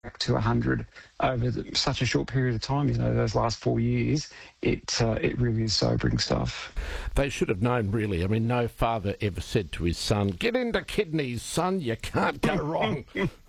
back to 100 over such a short period of time. You know, those last 4 years, it really is sobering stuff. They should have known, really. I mean, no father ever said to his son, "Get into kidneys, son, you can't go wrong."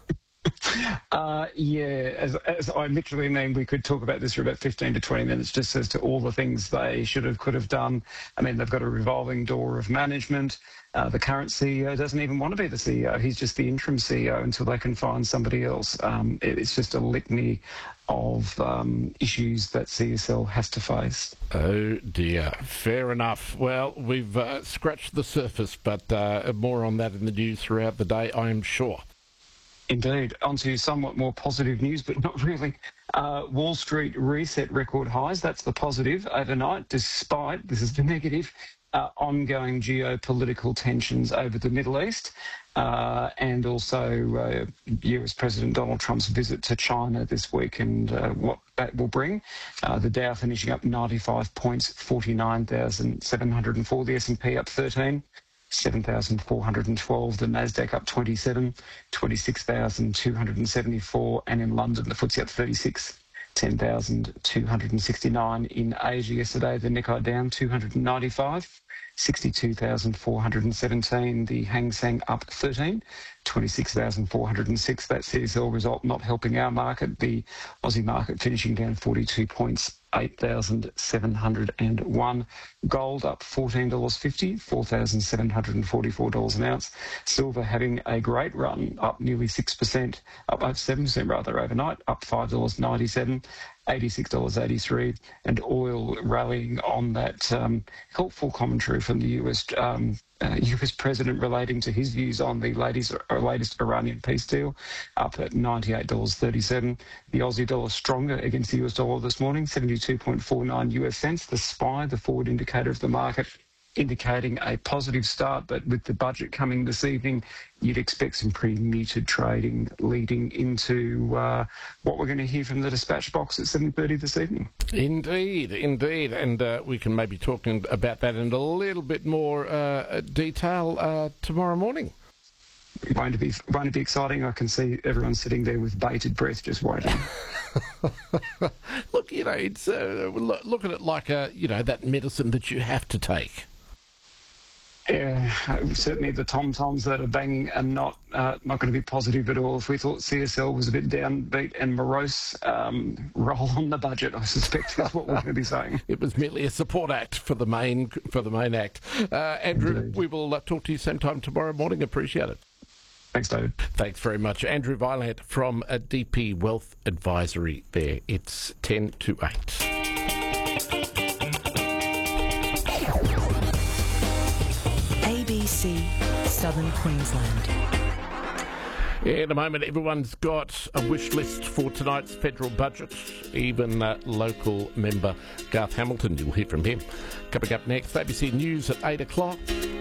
As I literally mean, we could talk about this for about 15 to 20 minutes just as to all the things they should have, could have done. I mean, they've got a revolving door of management. The current CEO doesn't even want to be the CEO. He's just the interim CEO until they can find somebody else. It's just a litany of issues that CSL has to face. Oh dear, fair enough. Well, we've scratched the surface, but more on that in the news throughout the day, I am sure. Indeed. Onto somewhat more positive news, but not really. Wall Street reset record highs. That's the positive overnight, despite, this is the negative, ongoing geopolitical tensions over the Middle East, and also US President Donald Trump's visit to China this week and what that will bring. The Dow finishing up 95 points, 49,704. The S&P up 13. 7,412, the Nasdaq up 27, 26,274, and in London the FTSE up 36, 10,269. In Asia yesterday, the Nikkei down 295, 62,417. The Hang Seng up 13, 26,406. That CSL result not helping our market. The Aussie market finishing down 42 points, 8,701. Gold up $14.50, $4,744 an ounce. Silver having a great run, up nearly 6%, up 7% rather overnight, up $5.97, $86.83. And oil rallying on that helpful commentary from the US President relating to his views on the latest Iranian peace deal, up at $98.37. The Aussie dollar stronger against the US dollar this morning, 72.49 US cents. The SPY, the forward indicator of the market, indicating a positive start, but with the budget coming this evening, you'd expect some pretty muted trading leading into what we're going to hear from the dispatch box at 7:30 this evening. Indeed. And we can maybe talk about that in a little bit more detail tomorrow morning. Going to be exciting. I can see everyone sitting there with bated breath just waiting. Look, you know, it's look at it like that medicine that you have to take. Yeah, certainly the tom-toms that are banging are not going to be positive at all. If we thought CSL was a bit downbeat and morose, roll on the budget, I suspect is what we're going to be saying. It was merely a support act for the main act. Andrew, Indeed. We will talk to you same time tomorrow morning. Appreciate it. Thanks, David. Thanks very much. Andrew Violent from DP Wealth Advisory there. It's 10 to 8. ABC Southern Queensland. In a moment, everyone's got a wish list for tonight's federal budget. Even local member Garth Hamilton, you'll hear from him. Coming up next, ABC News at 8 o'clock.